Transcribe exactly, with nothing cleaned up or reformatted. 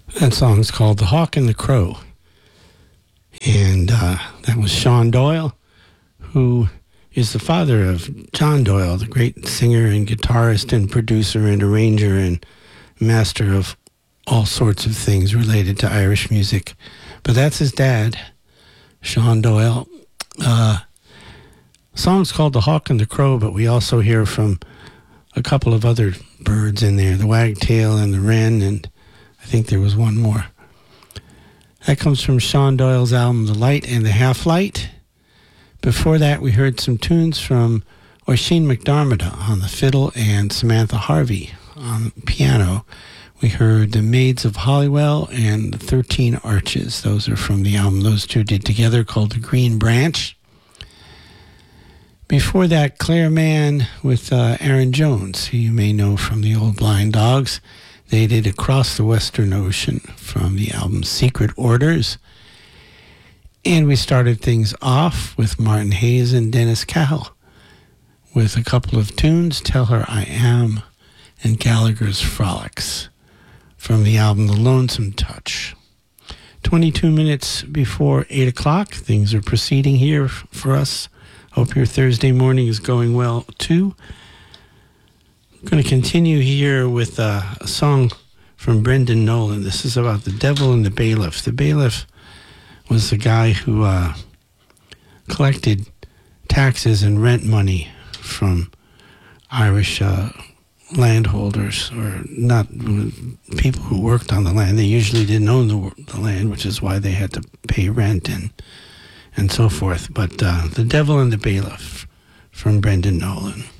That song's called The Hawk and the Crow. And uh, that was Sean Doyle, who is the father of John Doyle, the great singer and guitarist and producer and arranger and master of all sorts of things related to Irish music. But that's his dad, Sean Doyle. Uh, song's called The Hawk and the Crow, but we also hear from a couple of other birds in there, the wagtail and the wren, and I think there was one more. That comes from Sean Doyle's album, The Light and the Half-Light. Before that, we heard some tunes from Oisin McDermott on the fiddle and Samantha Harvey on piano. We heard The Maids of Holywell and The Thirteen Arches. Those are from the album those two did together called The Green Branch. Before that, Claire Mann with uh, Aaron Jones, who you may know from the Old Blind Dogs. They did Across the Western Ocean from the album Secret Orders. And we started things off with Martin Hayes and Dennis Cahill with a couple of tunes, Tell Her I Am and Gallagher's Frolics from the album The Lonesome Touch. twenty-two minutes before eight o'clock. Things are proceeding here for us. Hope your Thursday morning is going well, too. I'm going to continue here with uh, a song from Brendan Nolan. This is about the devil and the bailiff. The bailiff was the guy who uh, collected taxes and rent money from Irish uh, landholders, or not people who worked on the land. They usually didn't own the, the land, which is why they had to pay rent and and so forth. But uh, The Devil and the Bailiff from Brendan Nolan.